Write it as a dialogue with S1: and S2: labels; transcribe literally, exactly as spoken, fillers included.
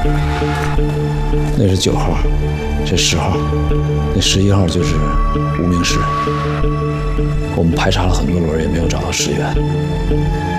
S1: 那是九号，这十号，那十一号就是无名氏。我们排查了很多轮，也没有找到尸源。